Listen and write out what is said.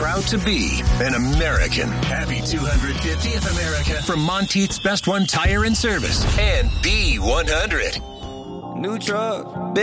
proud to be an American. Happy 250th America from Monteith's Best One Tire and Service and B100. New truck.